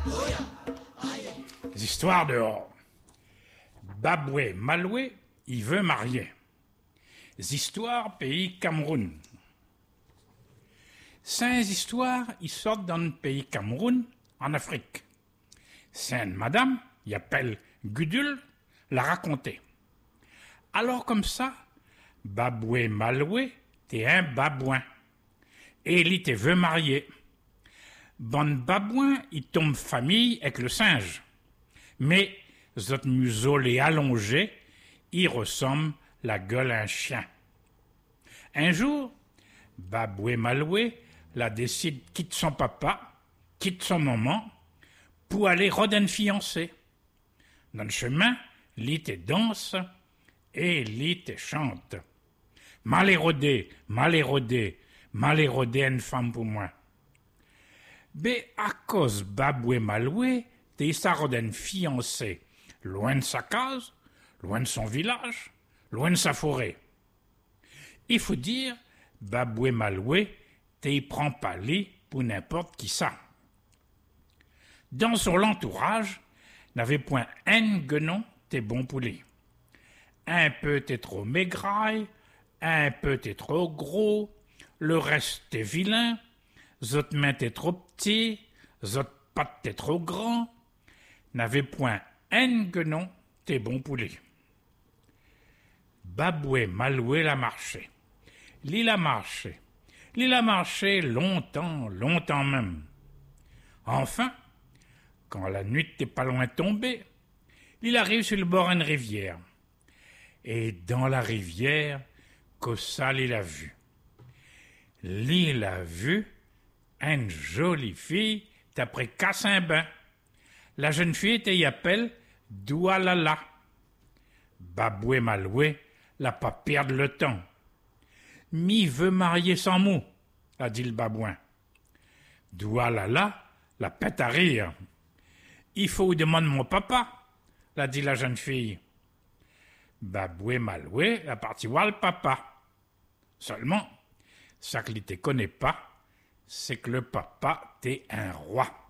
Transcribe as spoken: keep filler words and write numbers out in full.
Histoires dehors. Baboué Maloué, il veut marier. Histoires pays Cameroun. Cinq histoires, ils sortent dans le pays Cameroun, en Afrique. Sainte madame, il appelle Gudule, l'a raconté. Alors comme ça, Baboué Maloué, t'es un babouin. Et il te veut marier. Bon babouin, il tombe famille avec le singe. Mais, zot museau les allongé, il ressemble la gueule à un chien. Un jour, Baboué Maloué la décide quitte son papa, quitte son maman, pour aller rôder une fiancée. Dans le chemin, lit et danse, et lit et chante. Mal érodé, mal érodé, mal érodé une femme pour moi. Mais à cause Baboué Maloué, t'es sa rôder une fiancée, loin de sa case, loin de son village, loin de sa forêt. Il faut dire, Baboué Maloué, t'y prend pas lit pour n'importe qui ça. Dans son entourage, n'avait point un guenon t'es bon pour lui. Un peu t'es trop maigraille, un peu t'es trop gros, le reste t'es vilain, zot main t'es trop petit, zot patte t'es trop grand, n'avait point un guenon t'es bon pour lui. Baboué Maloué l'a marché. L'île a marché. L'île a marché longtemps, longtemps même. Enfin, quand la nuit n'était pas loin de tomber, l'île arrive sur le bord d'une rivière. Et dans la rivière, que ça l'île a vu. L'île a vu une jolie fille d'après Cassin-Bain. La jeune fille était y appelle Doualala. Baboué Maloué l'a pas perdre le temps. Mi veut marier sans mot, a dit le babouin. Doualala la pète à rire. Il faut demander mon papa, l'a dit la jeune fille. Baboué Maloué la parti voir le papa. Seulement, ça que ne te connaît pas, c'est que le papa t'est un roi.